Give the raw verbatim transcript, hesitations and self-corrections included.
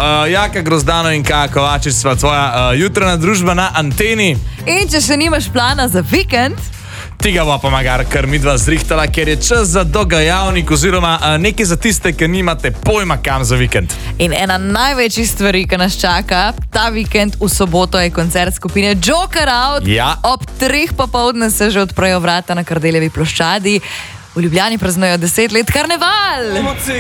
Uh, Jaka Grozdano in Kaja Kovačič sva tvoja uh, jutranja družba na Anteni. In če še nimaš plana za vikend, tega bo pa magar kar midva zrihtala, ker je čas za dogajavnik oziroma uh, nekaj za tiste, ki nimate pojma kam za vikend. in ena največjih stvari, ki nas čaka, ta vikend v soboto je koncert skupine Joker Out. Ja. Ob treh popoldne se že odprejo vrata na Kardeljevi ploščadi. V Ljubljani praznujejo deset let karneval.